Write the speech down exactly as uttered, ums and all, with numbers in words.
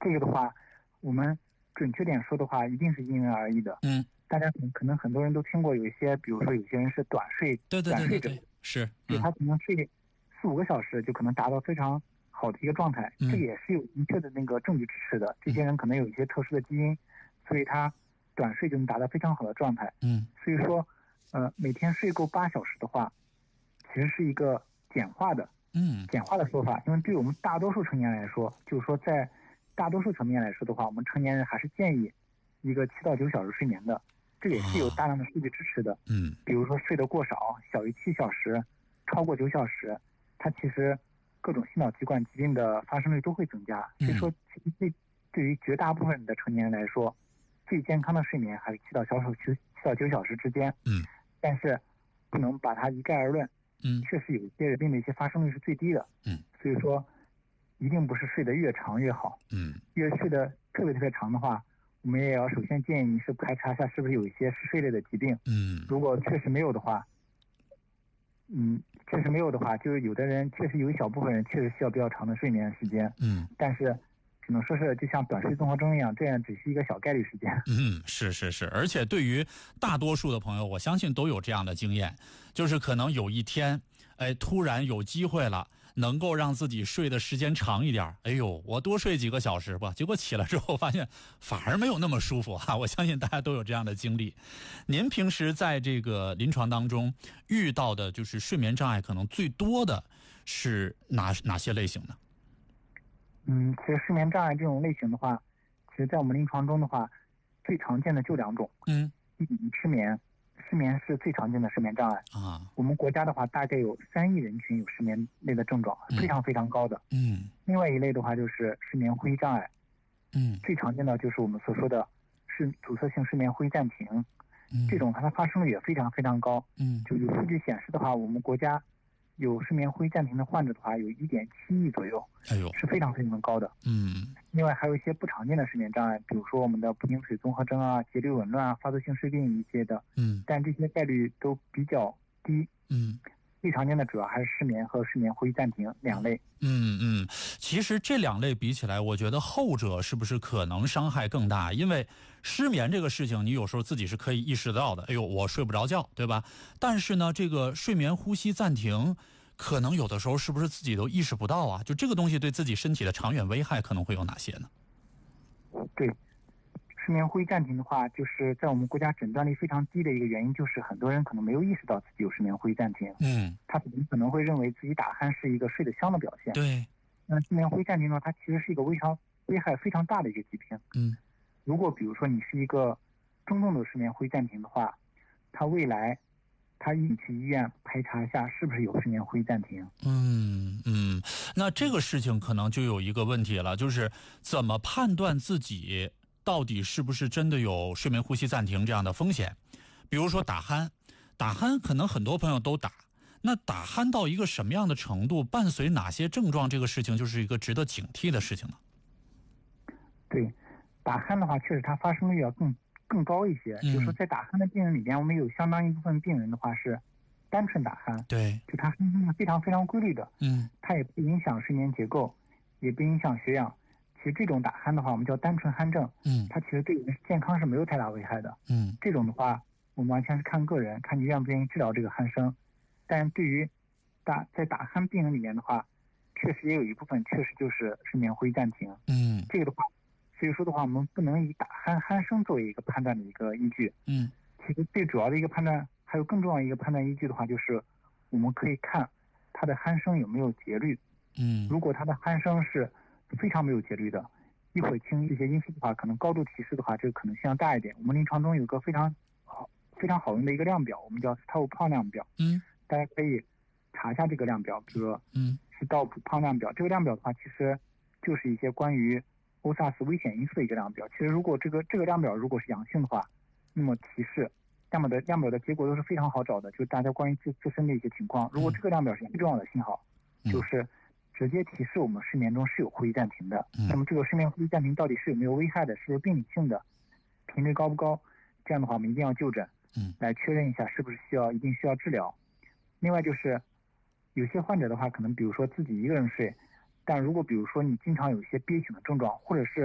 这个的话，我们准确点说的话，一定是因人而异的。 嗯， 大家可能很多人都听过有一些，比如说有些人是短睡， 对对对对短睡者， 对，是， 就他可能睡四五个小时就可能达到非常好的一个状态， 嗯、 这个也是有明确的那个证据支持的。这些人可能有一些特殊的基因，所以他短睡就能达到非常好的状态。 嗯， 所以说，呃，每天睡够八小时的话，其实是一个简化的， 嗯， 简化的说法。因为对我们大多数成年人来说，就是说在大多数层面来说的话，我们成年人还是建议一个七到九小时睡眠的。这也是有大量的数据支持的。 嗯， 比如说睡得过少，小于七小时，超过九小时，它其实各种心脑血管疾病的发生率都会增加。所以说，其实对对于绝大部分的成年人来说，最健康的睡眠还是七到小时七到九小时之间。 嗯， 但是不能把它一概而论。 嗯， 确实有一些病的一些发生率是最低的。 嗯， 所以说，一定不是睡得越长越好。 嗯， 越睡得特别特别长的话，我们也要首先建议你是排查一下是不是有一些嗜睡类的疾病。 嗯， 如果确实没有的话，嗯，确实没有的话，就是有的人确实有一小部分人确实需要比较长的睡眠时间。 嗯， 但是只能说是就像短睡综合征一样，这样只是一个小概率事件。 嗯，是是是，而且对于大多数的朋友，我相信都有这样的经验，就是可能有一天，哎，突然有机会了，能够让自己睡的时间长一点，哎呦，我多睡几个小时吧，结果起来之后发现反而没有那么舒服啊！我相信大家都有这样的经历。您平时在这个临床当中遇到的就是睡眠障碍可能最多的是哪哪些类型呢？ 嗯，其实睡眠障碍这种类型的话，其实在我们临床中的话，最常见的就两种。 嗯， 一失眠，失眠是最常见的睡眠障碍啊。 我们国家的话，大概有三亿人群有失眠类的症状，非常非常高的。 嗯。 另外一类的话就是失眠呼吸障碍。 嗯。 最常见的就是我们所说的是阻塞性失眠呼吸暂停。嗯。这种它的发生率也非常非常高。嗯。就有数据显示的话，我们国家有失眠呼吸暂停的患者的话，有一点七亿左右。 哎呦， 是非常非常高的。 嗯。 另外还有一些不常见的失眠障碍，比如说我们的不定水综合征啊、节律紊乱啊、发作性睡病一些的。嗯。但这些概率都比较低。嗯。最常见的主要还是失眠和失眠呼吸暂停两类。 嗯嗯，其实这两类比起来，我觉得后者是不是可能伤害更大？因为失眠这个事情，你有时候自己是可以意识到的。哎呦，我睡不着觉，对吧？但是呢，这个睡眠呼吸暂停，可能有的时候是不是自己都意识不到啊？就这个东西对自己身体的长远危害可能会有哪些呢？ 对。失眠呼吸暂停的话，就是在我们国家诊断率非常低的一个原因，就是很多人可能没有意识到自己有失眠呼吸暂停。嗯，他可能会认为自己打鼾是一个睡得香的表现。 对， 那失眠呼吸暂停呢，它其实是一个非常危害非常大的一个疾病。嗯，如果比如说你是一个中重度失眠呼吸暂停的话，他未来他一起医院排查一下是不是有失眠呼吸暂停。 嗯嗯，那这个事情可能就有一个问题了，就是怎么判断自己到底是不是真的有睡眠呼吸暂停这样的风险？比如说打鼾，打鼾可能很多朋友都打，那打鼾到一个什么样的程度，伴随哪些症状，这个事情就是一个值得警惕的事情呢？ 对，打鼾的话，确实它发生率要更更高一些。嗯、就是说，在打鼾的病人里边，我们有相当一部分病人的话是单纯打鼾，对，就它是非常非常规律的，嗯，它也不影响睡眠结构，也不影响血氧。其实这种打鼾的话，我们叫单纯鼾症，嗯，它其实对人健康是没有太大危害的，嗯，这种的话，我们完全是看个人，看你愿不愿意治疗这个鼾声。但对于打在打鼾病人里面的话，确实也有一部分确实就是睡眠呼吸暂停，嗯，这个的话，所以说的话，我们不能以打鼾鼾声作为一个判断的一个依据，嗯，其实最主要的一个判断，还有更重要的一个判断依据的话，就是我们可以看它的鼾声有没有节律，嗯，如果它的鼾声是非常没有节律的，一会儿听这些音符的话，可能高度提示的话，这个可能性要大一点。我们临床中有个非常好、非常好用的一个量表，我们叫斯道普胖量表。嗯，大家可以查一下这个量表，比如说，嗯，斯道普胖量表。这个量表的话，其实就是一些关于欧萨斯危险因素的一个量表。其实，如果这个这个量表如果是阳性的话，那么提示量表的量表的结果都是非常好找的，就是大家关于自自身的一些情况。如果这个量表是最重要的信号，就是直接提示我们睡眠中是有呼吸暂停的。嗯、那么这个睡眠呼吸暂停到底是有没有危害的，是不是病理性的，频率高不高？这样的话我们一定要就诊，嗯，来确认一下是不是需要一定需要治疗。另外就是有些患者的话，可能比如说自己一个人睡，但如果比如说你经常有一些憋醒的症状，或者是